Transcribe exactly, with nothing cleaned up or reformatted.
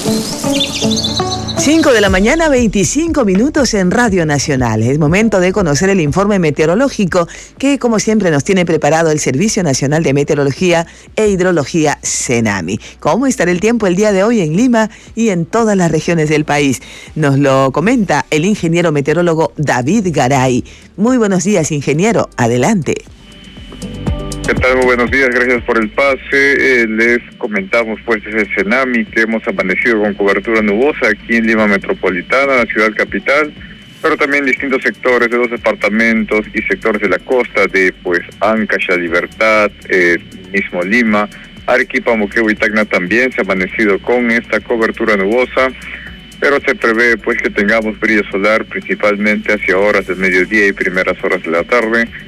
cinco de la mañana, veinticinco minutos en Radio Nacional. Es momento de conocer el informe meteorológico que, como siempre, nos tiene preparado el Servicio Nacional de Meteorología e Hidrología, CENAMI. ¿Cómo estará el tiempo el día de hoy en Lima y en todas las regiones del país? Nos lo comenta el ingeniero meteorólogo David Garay. Muy buenos días, ingeniero. Adelante. ¿Qué tal? Muy buenos días, gracias por el pase. Eh, les comentamos pues desde el CENAMI que hemos amanecido con cobertura nubosa aquí en Lima Metropolitana, la ciudad capital, pero también en distintos sectores de los departamentos y sectores de la costa de pues Ancash, Libertad, eh, mismo Lima, Arequipa, Moquegua y Tacna también se ha amanecido con esta cobertura nubosa, pero se prevé pues que tengamos brillo solar principalmente hacia horas del mediodía y primeras horas de la tarde.